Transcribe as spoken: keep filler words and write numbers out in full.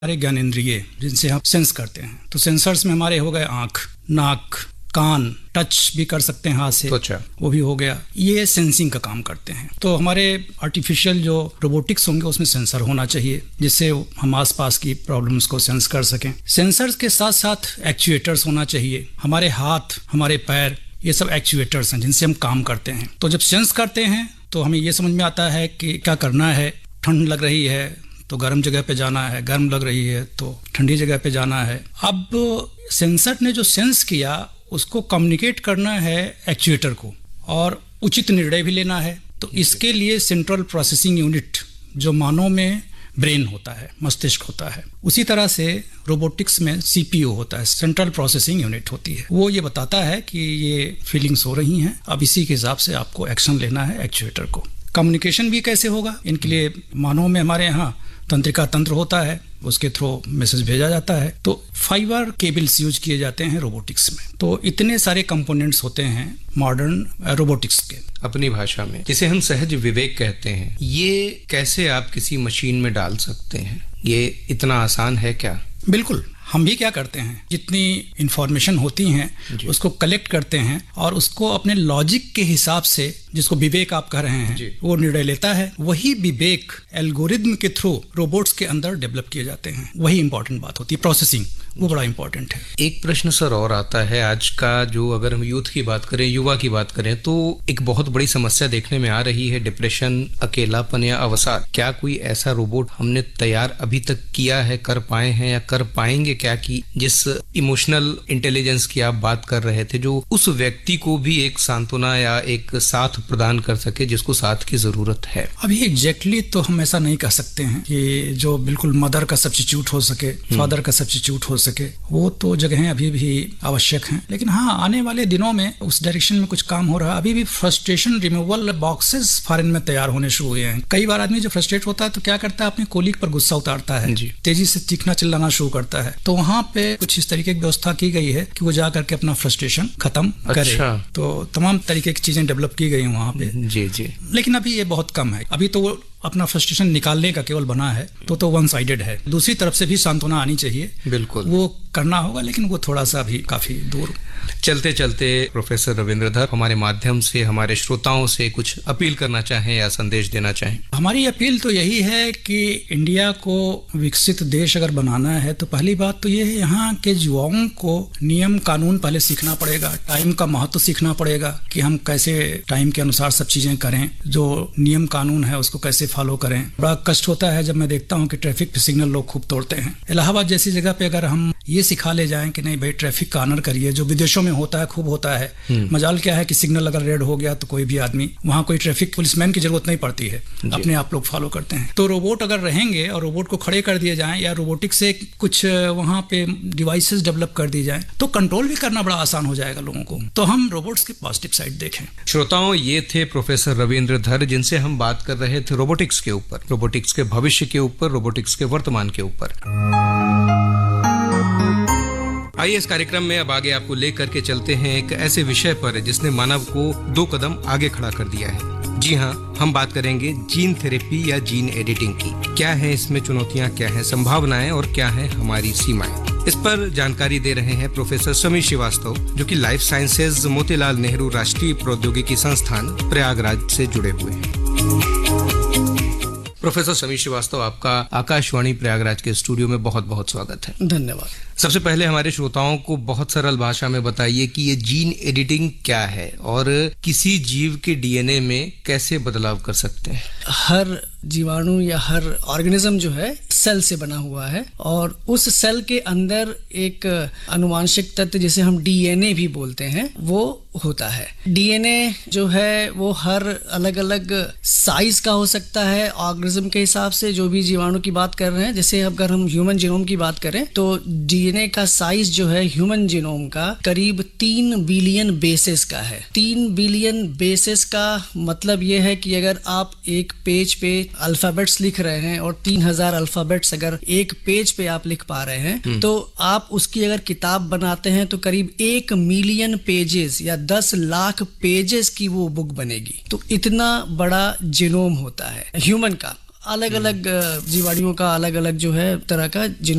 हमारे ज्ञानेंद्रिय जिनसे हम सेंस करते हैं, तो सेंसर्स में हमारे हो गए आंख, नाक, कान, टच भी कर सकते हैं हाथ से, तो अच्छा वो भी हो गया। ये सेंसिंग का काम करते हैं। तो हमारे आर्टिफिशियल जो रोबोटिक्स होंगे उसमें सेंसर होना चाहिए जिससे हम आसपास की प्रॉब्लम्स को सेंस कर सकें। सेंसर्स के साथ साथ एक्चुएटर्स होना चाहिए। हमारे हाथ, हमारे पैर, ये सब एक्चुएटर्स हैं जिनसे हम काम करते हैं। तो जब सेंस करते हैं तो हमें ये समझ में आता है कि क्या करना है। ठंड लग रही है तो गर्म जगह पे जाना है, गर्म लग रही है तो ठंडी जगह पे जाना है। अब सेंसर ने जो सेंस किया उसको कम्युनिकेट करना है एक्चुएटर को और उचित निर्णय भी लेना है। तो इसके लिए सेंट्रल प्रोसेसिंग यूनिट जो मानव में ब्रेन होता है, मस्तिष्क होता है, उसी तरह से रोबोटिक्स में सीपीयू होता है, सेंट्रल प्रोसेसिंग यूनिट होती है। वो ये बताता है कि ये फीलिंग्स हो रही हैं, अब इसी के हिसाब से आपको एक्शन लेना है एक्चुएटर को। कम्युनिकेशन भी कैसे होगा, इनके लिए मानव में हमारे यहाँ तंत्रिका तंत्र होता है, उसके थ्रू मैसेज भेजा जाता है। तो फाइबर केबल्स यूज किए जाते हैं रोबोटिक्स में। तो इतने सारे कंपोनेंट्स होते हैं मॉडर्न रोबोटिक्स के। अपनी भाषा में जिसे हम सहज विवेक कहते हैं, ये कैसे आप किसी मशीन में डाल सकते हैं? ये इतना आसान है क्या? बिल्कुल। हम भी क्या करते हैं, जितनी इंफॉर्मेशन होती हैं उसको कलेक्ट करते हैं और उसको अपने लॉजिक के हिसाब से, जिसको विवेक आप कह रहे हैं, वो निर्णय लेता है। वही विवेक एल्गोरिदम के थ्रू रोबोट्स के अंदर डेवलप किए जाते हैं। वही इंपॉर्टेंट बात होती है, प्रोसेसिंग, वो बड़ा इंपॉर्टेंट है। एक प्रश्न सर और आता है, आज का जो अगर हम यूथ की बात करें, युवा की बात करें, तो एक बहुत बड़ी समस्या देखने में आ रही है, डिप्रेशन, अकेलापन या अवसाद। क्या कोई ऐसा रोबोट हमने तैयार अभी तक किया है, कर पाए हैं या कर पाएंगे क्या, कि जिस इमोशनल इंटेलिजेंस की आप बात कर रहे थे, जो उस व्यक्ति को भी एक सांत्वना या एक साथ प्रदान कर सके जिसको साथ की जरूरत है? अभी एग्जैक्टली तो हम ऐसा नहीं कह सकते हैं कि जो बिल्कुल मदर का सब्स्टिट्यूट हो सके, फादर का सब्स्टिट्यूट हो सके। वो तो जगहें अभी भी आवश्यक हैं, लेकिन हाँ, आने वाले दिनों में उस डायरेक्शन में कुछ काम हो रहा है। अभी भी फ्रस्ट्रेशन रिमूवल बॉक्सेस फॉरेन में तैयार होने शुरू हुए हैं। कई बार आदमी जो फ्रस्ट्रेट होता है तो क्या करता है, अपने कोलीग पर गुस्सा उतारता है, तेजी से चीखना चिल्लाना शुरू करता है। तो वहाँ पे कुछ इस तरीके की व्यवस्था की गई है कि वो जा करके अपना फ्रस्ट्रेशन खत्म करे। अच्छा। तो तमाम तरीके की चीजें डेवलप की गई हैं वहाँ पे। जी जी। लेकिन अभी ये बहुत कम है। अभी तो वो अपना फ्रस्ट्रेशन निकालने का केवल बना है, तो तो वन साइडेड है। दूसरी तरफ से भी सांत्वना आनी चाहिए, बिल्कुल वो करना होगा, लेकिन वो थोड़ा सा भी काफी दूर। चलते चलते प्रोफेसर रविंद्र धर, हमारे माध्यम से हमारे श्रोताओं से कुछ अपील करना चाहें या संदेश देना चाहें? हमारी अपील तो यही है कि इंडिया को विकसित देश अगर बनाना है तो पहली बात तो ये है, यहाँ के युवाओं को नियम कानून पहले सीखना पड़ेगा, टाइम का महत्व सीखना पड़ेगा कि हम कैसे टाइम के अनुसार सब चीजें करें, जो नियम कानून है उसको कैसे फॉलो करें। बड़ा कष्ट होता है जब मैं देखता हूँ कि ट्रैफिक सिग्नल लोग खूब तोड़ते हैं। इलाहाबाद जैसी जगह पे अगर हम ये सिखा ले जाएं कि नहीं भाई ट्रैफिक का ऑनर करिए, जो विदेशों में होता है, खूब होता है। मजाल क्या है कि सिग्नल अगर रेड हो गया तो कोई भी आदमी, वहां कोई ट्रैफिक पुलिसमैन की जरूरत नहीं पड़ती है, अपने आप लोग फॉलो करते हैं। तो रोबोट अगर रहेंगे और रोबोट को खड़े कर दिए जाएं या रोबोटिक से कुछ वहां पे डिवाइसेस डेवलप कर दी जाएं तो कंट्रोल भी करना बड़ा आसान हो जाएगा लोगों को। तो हम रोबोट्स की पॉजिटिव साइड देखें। श्रोताओं, ये थे प्रोफेसर रविंद्र धर, जिनसे हम बात कर रहे थे रोबोटिक्स के ऊपर, रोबोटिक्स के भविष्य के ऊपर, रोबोटिक्स के वर्तमान के ऊपर। आइए इस कार्यक्रम में अब आगे आपको लेकर के चलते हैं एक ऐसे विषय पर जिसने मानव को दो कदम आगे खड़ा कर दिया है। जी हाँ, हम बात करेंगे जीन थेरेपी या जीन एडिटिंग की। क्या है इसमें चुनौतियां, क्या है संभावनाएं और क्या है हमारी सीमाएं? इस पर जानकारी दे रहे हैं प्रोफेसर समीर श्रीवास्तव, जो कि लाइफ साइंसेज मोतीलाल नेहरू राष्ट्रीय प्रौद्योगिकी संस्थान प्रयागराज से जुड़े हुए हैं। प्रोफेसर समीर श्रीवास्तव, आपका आकाशवाणी प्रयागराज के स्टूडियो में बहुत बहुत स्वागत है। धन्यवाद। सबसे पहले हमारे श्रोताओं को बहुत सरल भाषा में बताइए कि ये जीन एडिटिंग क्या है और किसी जीव के डीएनए में कैसे बदलाव कर सकते हैं? हर जीवाणु या हर ऑर्गेनिज्म जो है सेल से बना हुआ है और उस सेल के अंदर एक आनुवांशिक तत्व जिसे हम डीएनए भी बोलते हैं वो होता है। डीएनए जो है वो हर अलग अलग साइज का हो सकता है ऑर्गेनिज्म के हिसाब से। जो भी जीवाणु की बात कर रहे हैं, जैसे अगर हम ह्यूमन जीनोम की बात करें तो डीएनए का साइज जो है ह्यूमन जीनोम का करीब तीन बिलियन बेसेस का है। तीन बिलियन बेसेस का मतलब ये है कि अगर आप एक पेज पे अल्फाबेट्स लिख रहे हैं और तीन हजार अल्फाबेट्स अगर एक पेज पे आप लिख पा रहे हैं तो आप उसकी अगर किताब बनाते हैं तो करीब एक मिलियन पेजेस या दस लाख पेजेस की वो बुक बनेगी। तो इतना बड़ा जीनोम होता है ह्यूमन का। अलग अलग जीवाणुओं का अलग अलग जो है तरह का जीनोम